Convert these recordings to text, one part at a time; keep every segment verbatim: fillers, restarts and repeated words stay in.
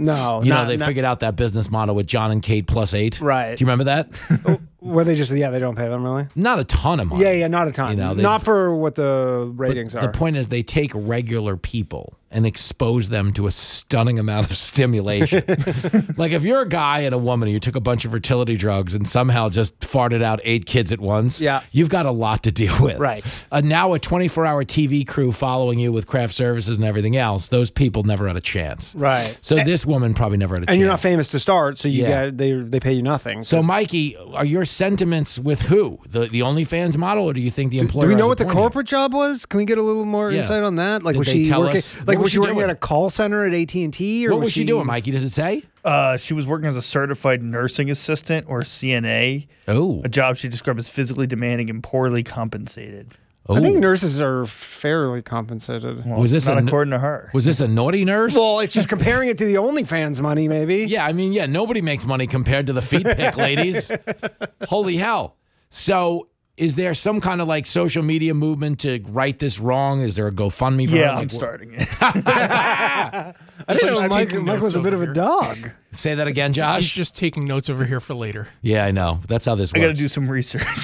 No, you not, know they not, figured out that business model with John and Kate plus eight. Right. Do you remember that? Where they just, yeah, they don't pay them really? Not a ton of money. Yeah, yeah, not a ton. You know, they- not for what the ratings But are. the point is they take regular people and expose them to a stunning amount of stimulation. Like if you're a guy and a woman and you took a bunch of fertility drugs and somehow just farted out eight kids at once, yeah. you've got a lot to deal with. Right. Uh, now a twenty-four hour T V crew following you with craft services and everything else, those people never had a chance. Right. So and, this woman probably never had a and chance. And you're not famous to start, so you Yeah. get they they pay you nothing. So Mikey, are your sentiments with who? The the OnlyFans model, or do you think the employer? Do we know has what a the point here? corporate job was? Can we get a little more Yeah. insight on that? Like Did was they she tell working us? like What was was she she working doing? at a call center at A T and T or What was she she doing, Mikey? Does it say? Uh, she was working as a certified nursing assistant or C N A. Oh. A job she described as physically demanding and poorly compensated. Oh. I think nurses are fairly compensated. Well, Was this not a n- according to her? Was this a naughty nurse? Well, if she's comparing it to the OnlyFans money, maybe. Yeah, I mean, yeah, nobody makes money compared to the feet pic ladies. Holy hell. So is there some kind of like social media movement to right this wrong? Is there a GoFundMe for Yeah, her? I'm Like, starting it. I didn't know He's Mike, taking Mike was a notes bit of over a here. dog. Say that again, He's Josh? just taking notes over here for later. Yeah, I know. That's how this I works. got to do some research.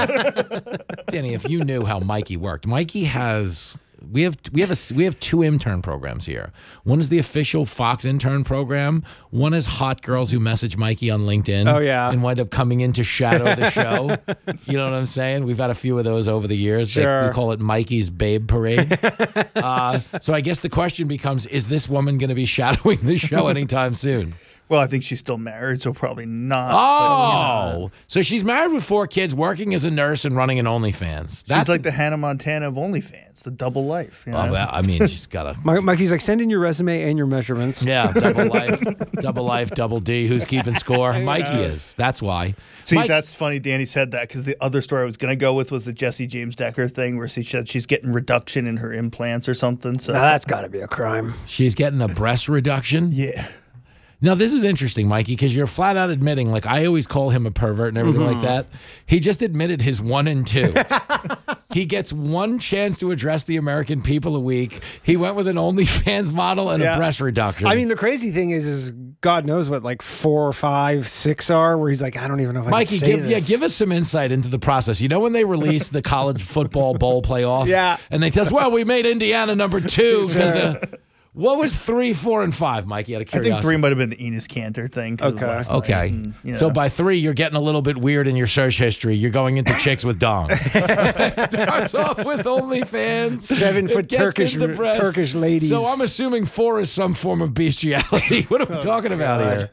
Danny, if you knew how Mikey worked, Mikey has we have we have a we have two intern programs here. One is the official Fox intern program. One is hot girls who message Mikey on LinkedIn. Oh, yeah. and wind up coming in to shadow the show. You know what I'm saying? We've had a few of those over the years. They- Sure. we call it Mikey's Babe Parade. uh, so I guess the question becomes: is this woman going to be shadowing the show anytime soon? Well, I think she's still married, so probably not. Oh, so she's married with four kids, working as a nurse and running an OnlyFans. But she's like the Hannah Montana of OnlyFans, the double life. You know? Oh, well, I mean, she's got a Mike, Mikey's like, send in your resume and your measurements. yeah, double life, double life, double D. Who's keeping score? Mikey is. That's why. See, Mike- that's funny. Danny said that because the other story I was going to go with was the Jesse James Decker thing, where she said she's getting reduction in her implants or something. So Now that's got to be a crime. she's getting a breast reduction. yeah, Now this is interesting, Mikey, because you're flat out admitting, like I always call him a pervert and everything like that. He just admitted his one and two. He gets one chance to address the American people a week. He went with an OnlyFans model and Yeah. a breast reduction. I mean, the crazy thing is, is God knows what like four, five, six are. Where he's like, I don't even know if I Mikey, can say give, yeah, this. give us some insight into the process. You know when they released the college football bowl playoff? Yeah. And they tell us, well, we made Indiana number two because uh, what was three, four, and five, Mikey, out of I curiosity? think three might have been the Enos Cantor thing. 'cause it was Okay. last night, Okay. and, you So know. by three, you're getting a little bit weird in your search history. You're going into chicks with dongs. It starts off with OnlyFans. Seven It foot gets Turkish into breasts. Turkish ladies. So I'm assuming four is some form of bestiality. What are we talking about here?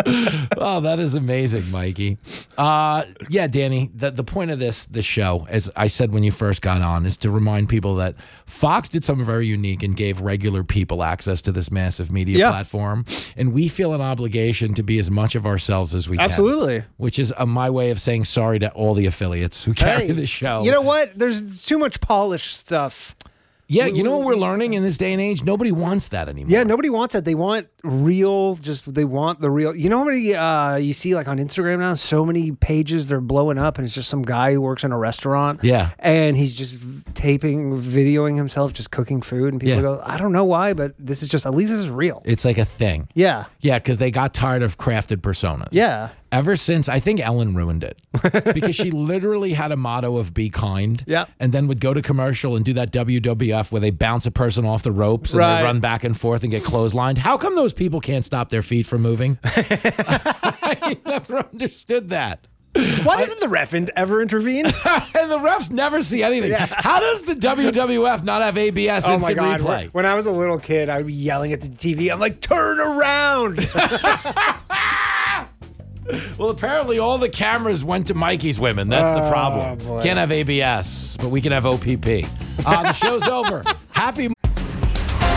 Oh, that is amazing, Mikey. Uh, yeah, Danny, the, the point of this this show, as I said when you first got on, is to remind people that Fox did something very unique and gave regular people access to this massive media Yeah. platform. And we feel an obligation to be as much of ourselves as we can. Absolutely. Which is uh, my way of saying sorry to all the affiliates who carry Hey, the show. You know what? There's too much polished stuff. yeah, you know what we're learning in this day and age? Nobody wants that anymore. Yeah, nobody wants it. They want real, just they want the real. You know how many uh, you see like on Instagram now? So many pages they're blowing up, and it's just some guy who works in a restaurant. Yeah. and he's just v- taping, videoing himself just cooking food, and people Yeah. go, "I don't know why, but this is just at least this is real." It's like a thing. Yeah, Yeah, because they got tired of crafted personas. yeah, Ever since, I think Ellen ruined it because she literally had a motto of be kind. Yeah. And then would go to commercial and do that W W F where they bounce a person off the ropes and Right. they run back and forth and get clotheslined. How come those people can't stop their feet from moving? I never understood that. Why doesn't the ref in- ever intervene? And the refs never see anything. How does the W W F not have A B S Oh instant my God! replay? When, when I was a little kid, I'd be yelling at the T V. I'm like, "Turn around!" Well, apparently all the cameras went to Mikey's women. That's the Oh, problem. boy. Can't have A B S, but we can have O P P. Uh, the show's over. Happy